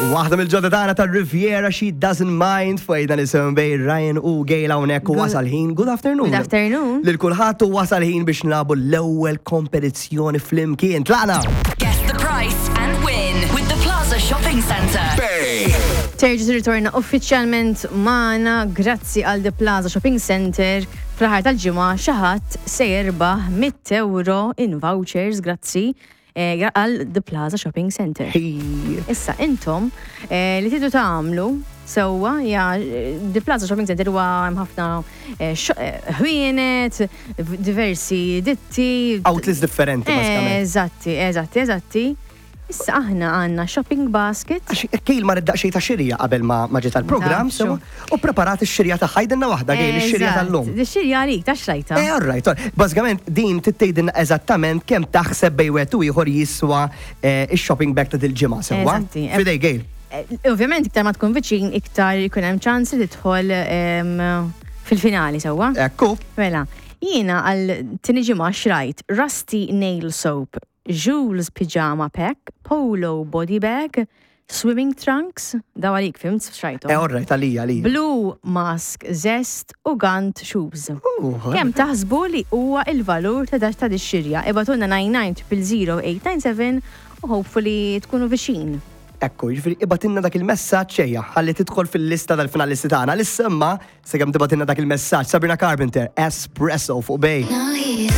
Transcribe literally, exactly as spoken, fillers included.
Waħda mill-ġodda tagħna tar-Riviera She Doesn't Mind fejda nisimgħu bej Ryan u Gail hawnhekk u wasal ħin. Good afternoon. Good afternoon. Lil kulħadd u wasal ħin biex nagħbu l-ewwel kompetizzjoni flimkien. Tlaqna! Guess the price and win with the Plaza Shopping Centre. Terġi tirritorna uffiċjalment magħna grazzi għal The Plaza Shopping Center. Fl-aħħar tal-ġimgħa xi ħadd se jerbaħ mit euro in vouchers grazzi għal The Plaza Shopping Center. Issa intom li tidu tagħmlu sewwa ja The Plaza Shopping Center huwa hemm ħafna ħwienet, diversi ditti. Outlets differenti bażikament. Eżatti, eżatti, eżatti. Issa aħna għandna shopping basket. Kejl ma ridda xejn ta' xirja qabel ma ġiet għall-programm sewa u preparat ix-xirja ta' ħajdenna waħda Gail ix-xirja tal-lum. Ix-xirja għalik ta' xrajta. Eh, all right. Bażikament din tittejdilna eżattament kemm taħseb bej wieħed u ieħor jiswa ix-shopping bag ta' dil-ġimgħa sewwa. Fidej Gail. Ovvjament iktar ma tkun viċin iktar jkun hemm ċans li tidħol fil-finali sewwa. Ekku. Mela, jiena għal tieni ġimgħa xrajt Rusty Nail Soap, Jules Pyjama Pack, Polo Body Bag, Swimming Trunks, daw għalik fimt xrajtu. Eh, orrejt, għalija, għalija. Blue Mask Zest u Gant Shoes. Kem taħsbu li huwa il-valur ta' daċ ta' dix-xirja? Ibatunna nine nine zero zero eight nine seven u hopefully tkunu viċin. Ekku, ġifiri, ibatinna dak il-messaġġ ejja, ħalli tidħol fil-lista tal-finalisti tagħna. L-issemma, se kemm tibatinna dak il-messaġġ Sabrina Carpenter, Espresso fuq bej.